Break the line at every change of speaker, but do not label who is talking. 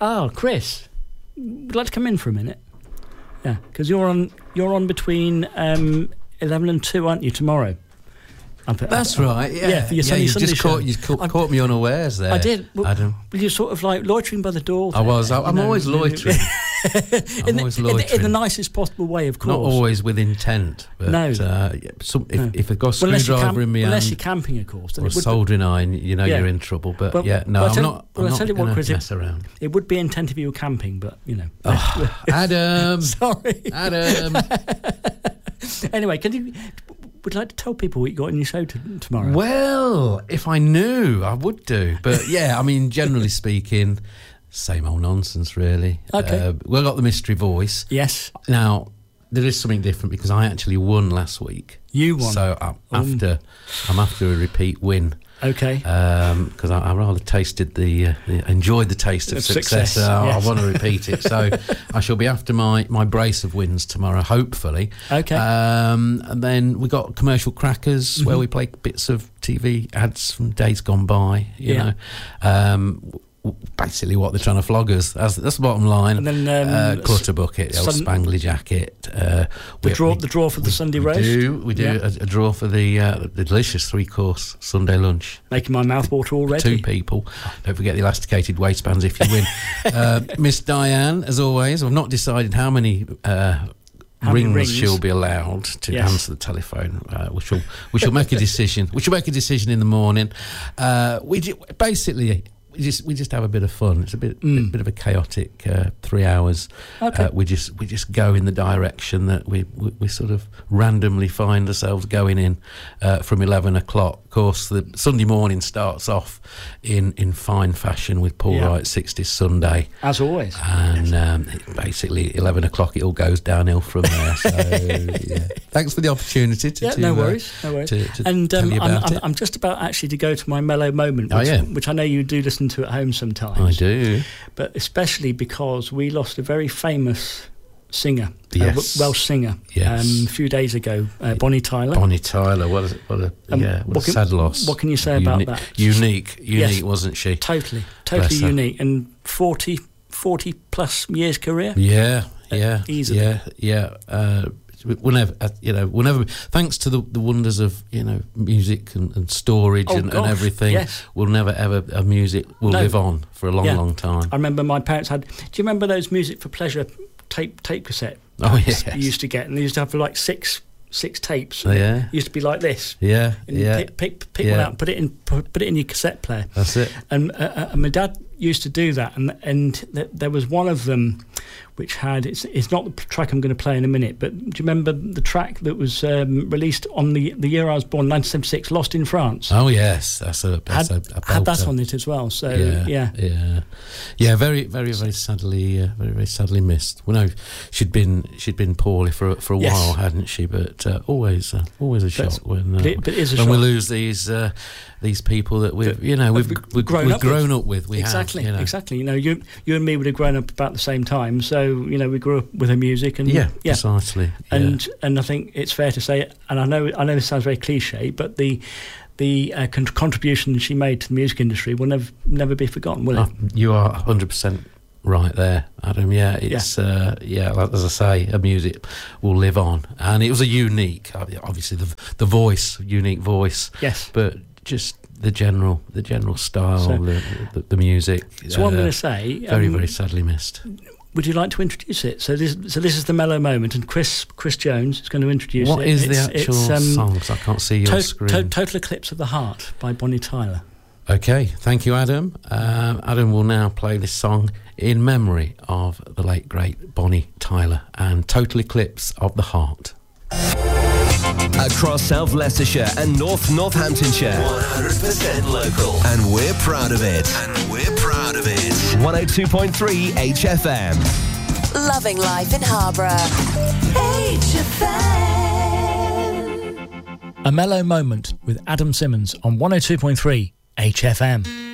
Oh, Chris, would you like to come in for a minute? Yeah, because you're on between 11 and 2, aren't you, tomorrow?
That's right. Yeah,
for your Sunday show.
You caught me unawares there.
I did,
Adam.
You're sort of like loitering by the door.
I was. I'm always loitering.
In the nicest possible way, of course.
Not always with intent. But,
no.
If I've got a screwdriver in my hand,
unless you're camping, of course,
or a soldering iron, you're in trouble. But I'm not. I'm not going to mess around.
It would be intent if you were camping, but
Adam.
Sorry,
Adam.
Anyway, would you like to tell people what you got in your show tomorrow?
Well, if I knew, I would do. But yeah, I mean, generally speaking, same old nonsense, really.
Okay.
We've got the mystery voice.
Yes.
Now, there is something different because I actually won last week.
You won.
So I'm after a repeat win.
Okay.
Because I rather enjoyed the taste of success.
Yes.
I want to repeat it. So I shall be after my brace of wins tomorrow, hopefully.
Okay.
And then we got commercial crackers where we play bits of TV ads from days gone by. You know. Basically what they're trying to flog us. That's the bottom line.
And then
Clutter Bucket, the old Spangly Jacket.
The draw for the Sunday roast.
We do a draw for the delicious 3-course Sunday lunch.
Making my mouth water already.
2 people. Don't forget the elasticated waistbands if you win. Miss Diane, as always, I've not decided how many rings she'll be allowed to answer the telephone. We shall make a decision. We shall make a decision in the morning. We just have a bit of fun. It's a bit of a chaotic 3 hours.
Okay.
We just go in the direction that we sort of randomly find ourselves going in from 11 o'clock. Of course, the Sunday morning starts off in fine fashion with Paul Wright 60s Sunday,
as always.
And basically 11 o'clock it all goes downhill from there. So thanks for the opportunity to
no worries.
To tell you about it.
I'm just about actually to go to my mellow moment, which I know you do listen to at home sometimes.
I do,
but especially because we lost a very famous singer, Welsh singer, a few days ago, Bonnie Tyler.
Bonnie Tyler, what a sad loss.
What can you say about that?
Unique, wasn't she?
Totally unique, and 40 plus years career. Easily. Whenever, thanks to the wonders of music and storage and everything, we'll never ever music will live on for a long time. I remember my parents had. Do you remember those Music for Pleasure tape cassette?
Oh yes.
You used to get, and they used to have like six tapes.
It
used to be like this. Pick one out, and put it in your cassette player.
That's it.
And my dad used to do that, and there was one of them which had it's not the track I'm going to play in a minute, but do you remember the track that was released on the year I was born, 1976, Lost in France?
Oh yes, that's a
had that on it as well. So very very very sadly missed. Well, no, she'd been poorly for a while, hadn't she? But always a shock when we lose these people that we've grown up with. Exactly. You and me would have grown up about the same time, so we grew up with her music, and
precisely.
And I think it's fair to say, and I know this sounds very cliche, but the contribution she made to the music industry will never be forgotten, will it?
You are 100% right there, Adam. As I say, her music will live on, and it was a unique, obviously the voice, unique voice.
Yes,
but just the general style, the music.
So what I'm going to say,
very very sadly missed.
Would you like to introduce it? So this is the mellow moment, and Chris Jones is going to introduce it.
What is the actual song? Because I can't see your screen.
Total Eclipse of the Heart by Bonnie Tyler.
Okay, thank you, Adam. Adam will now play this song in memory of the late great Bonnie Tyler and Total Eclipse of the Heart.
Across South Leicestershire and North Northamptonshire, 100% local, and we're proud of it. 102.3 HFM.
Loving life in Harborough. HFM.
A mellow moment with Adam Simmons on 102.3 HFM.